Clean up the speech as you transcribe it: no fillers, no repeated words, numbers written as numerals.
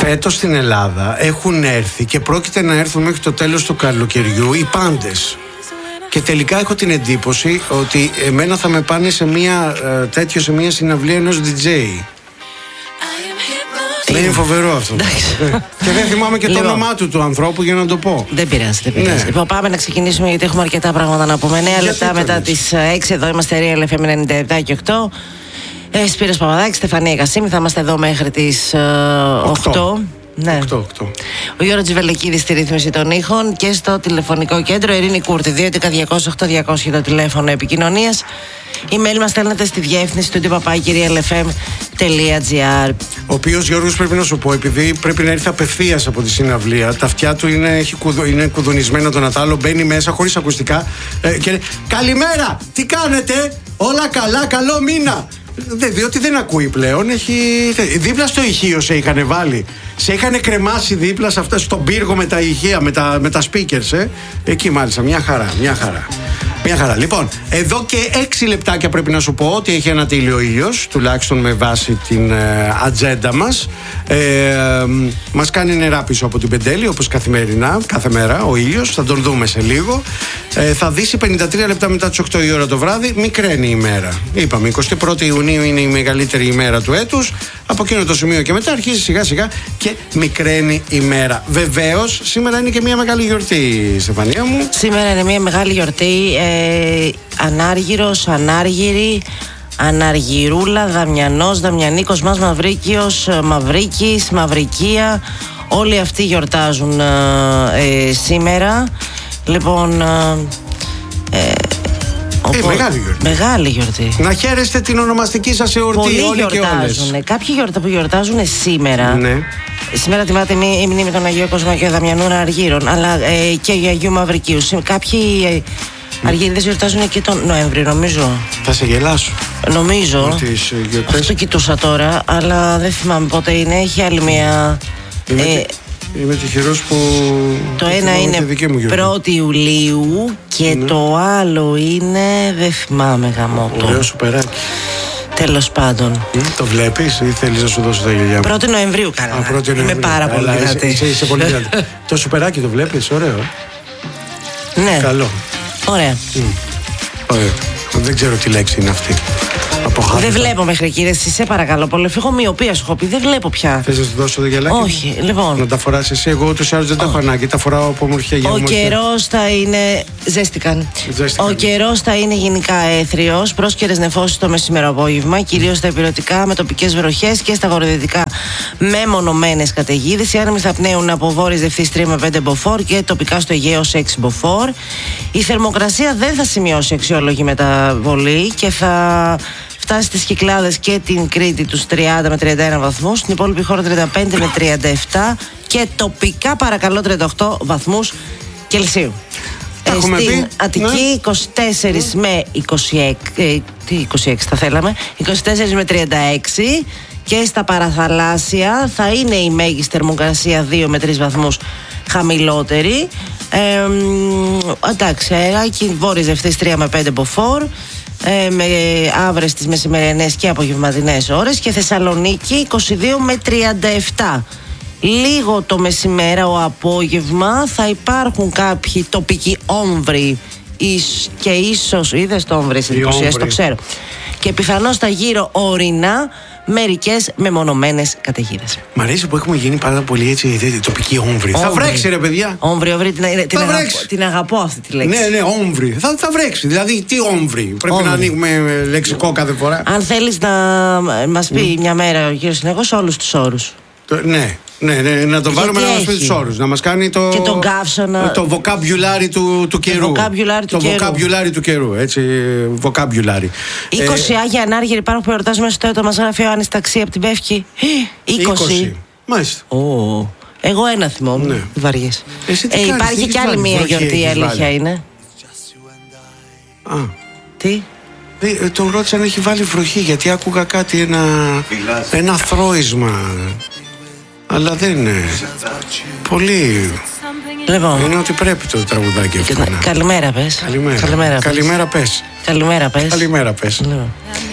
Φέτος στην Ελλάδα έχουν έρθει και πρόκειται να έρθουν μέχρι το τέλος του καλοκαιριού οι πάντες. Και τελικά έχω την εντύπωση ότι εμένα θα με πάνε σε μια σε μια συναυλία ενός DJ. Δεν είναι φοβερό αυτό. Και δεν θυμάμαι και το όνομά του ανθρώπου για να το πω. Δεν πειράζει. Ναι. Λοιπόν, πάμε να ξεκινήσουμε γιατί έχουμε αρκετά πράγματα να πούμε. 9 λεπτά μετά τις 6, εδώ είμαστε Real FM 97 και 8. Σπύρος Παπαδάκης, Στεφανία Κασίμη, θα είμαστε εδώ μέχρι τις 8. Ναι. 8. Ο Γιώργος Τζιβελεκίδης στη ρύθμιση των ήχων και στο τηλεφωνικό κέντρο Ειρήνη Κούρτη 2.11.208.200 το τηλέφωνο επικοινωνίας. Email μας στέλνετε στη διεύθυνση του papakirialfm.gr. Ο οποίος Γιώργος, πρέπει να σου πω, επειδή πρέπει να έρθει απευθείας από τη συναυλία, τα αυτιά του είναι κουδουνισμένα τον Ατάλο, μπαίνει μέσα χωρίς ακουστικά και καλημέρα, τι κάνετε, όλα καλά, καλό μήνα. Διότι δεν ακούει πλέον. Δίπλα στο ηχείο σε είχαν βάλει. Σε είχαν κρεμάσει δίπλα σε αυτά, στον πύργο με τα ηχεία, με τα speakers. Εκεί μάλιστα, μια χαρά. Λοιπόν, εδώ και 6 λεπτάκια πρέπει να σου πω ότι έχει ανατείλει ο ήλιος, τουλάχιστον με βάση την ατζέντα μας. Μας κάνει νερά πίσω από την Πεντέλη, όπως καθημερινά, κάθε μέρα ο ήλιος. Θα τον δούμε σε λίγο. Θα δύσει 53 λεπτά μετά τις 8 η ώρα το βράδυ. Μικραίνει η ημέρα. Είπαμε, 21η Ιουνίου είναι η μεγαλύτερη ημέρα του έτους. Από εκείνο το σημείο και μετά αρχίζει σιγά σιγά και μικραίνει η μέρα. Βεβαίως, σήμερα είναι και μια μεγάλη γιορτή, Στεφανία μου. Σήμερα είναι μια μεγάλη γιορτή. Ανάργυρος, Ανάργυρη, Αναργυρούλα, Δαμιανός, Δαμιανίκος, μας Μαυρίκιος, Μαυρίκης, Μαυρικία. Όλοι αυτοί γιορτάζουν σήμερα. Λοιπόν, μεγάλη γιορτή. Μεγάλη γιορτή. Να χαίρεστε την ονομαστική σας εορτή. Πολλοί όλοι γιορτάζουν. Και όλες. Κάποιοι που γιορτάζουν σήμερα. Ναι. Σήμερα τιμάται η μνήμη των Αγίου Κοσμά και Δαμιανού Αργύρων, αλλά και για Αγίου Μαυρικίου. Κάποιοι Αργύριδες γιορτάζουν και τον Νοέμβριο, νομίζω. Θα σε γελάσω. Νομίζω. Αυτό κοιτούσα τώρα, αλλά δεν θυμάμαι πότε είναι. Έχει άλλη μια. Είμαι τυχερός που. Το ένα είναι 1η Ιουλίου και το άλλο είναι. Δεν θυμάμαι γαμότο. Ωραίο σουπεράκι. Τέλος πάντων. Το βλέπεις ή θέλεις να σου δώσω τα γελιά μου? 1η Νοεμβρίου, καλά. Είμαι πάρα πολύ δυνατή. Είσαι πολύ δυνατή. Το σουπεράκι το βλέπεις, ωραίο. Ναι. Καλό. Ωραία. Δεν ξέρω τι λέξη είναι αυτή. Δεν βλέπω μέχρι εκεί, εσύ σε παρακαλώ πολύ. Φύγω μοιοπία, σου έχω πει, δεν βλέπω πια. Θες να σου δώσω το γελάκι? Όχι, λοιπόν. Να τα φοράς εσύ, εγώ ούτως ή άλλως δεν τα έχω ανάγκη. Τα φοράω από ομορφιά για ομορφιά. Ο καιρός θα είναι. Ζέστηκαν. Ο καιρός θα είναι γενικά έθριος. Πρόσκαιρες νεφώσεις το μεσημέρο απόγευμα, κυρίως στα ηπειρωτικά με τοπικές βροχές και στα βορειοδυτικά με μονομένες καταιγίδες. Οι άνεμοι θα πνέουν από βόρειες Δευτής 3 με 5 μποφόρ και τοπικά στο Αιγαίο 6 μποφόρ. Η θερμοκρασία δεν θα σημειώσει αξιόλογη μεταβολή και θα φτάσει στις Κυκλάδες και την Κρήτη τους 30 με 31 βαθμούς, στην υπόλοιπη χώρα 35 με 37 και τοπικά παρακαλώ 38 βαθμούς Κελσίου. Στην Αττική 24 με 26, 26 θα θέλαμε, 24 με 36 και στα παραθαλάσσια θα είναι η μέγιστη θερμοκρασία 2 με 3 βαθμούς χαμηλότερη. Εντάξει, αεράκι βόρειες Δευτής 3 με 5 μποφόρ. Με αύρες τις μεσημερινές και απογευματινές ώρες και Θεσσαλονίκη 22 με 37. Λίγο το μεσημέρα ο απόγευμα θα υπάρχουν κάποιοι τοπικοί όμβροι και ίσως, είδες το όμβρι, εντυπωσίες, το ξέρω, και πιθανώς θα γύρω ορεινά μερικές μεμονωμένες καταιγίδες. Μ' αρέσει που έχουμε γίνει πάρα πολύ έτσι τοπική όμβρη. Θα βρέξει ρε παιδιά. Όμβρη, την αγαπώ αυτή τη λέξη. Ναι, όμβρη. Θα βρέξει. Δηλαδή τι όμβρη. Πρέπει να ανοίγουμε λεξικό κάθε φορά. Αν θέλεις να μας πει μια μέρα ο κύριος Συνεχός όλους τους όρους. Ναι, να το βάλουμε να μας πει τους όρους. Να μας κάνει το. Και τον καύσωνα. Το vocabulary του καιρού. Το vocabulary του καιρού. Έτσι, vocabulary. 20 Άγια Ανάργυροι υπάρχουν που εορτάζουμε στο έτο. Μας γράφει ο Άννης Ταξί από την Πεύκη. 20. Μάλιστα. Εγώ ένα θυμόμουν. Ναι. Βαριές. Υπάρχει κι άλλη μία γιορτή, η αλήθεια είναι. Τι? Τον ρώτησα αν έχει βάλει βροχή, γιατί άκουγα κάτι, ένα θρώισμα. Αλλά δεν είναι. Πολύ. Λοιπόν. Είναι ότι πρέπει το τραγουδάκι αυτό. Καλημέρα πες. Καλημέρα πες. Καλημέρα πες. Καλημέρα πες. Λοιπόν.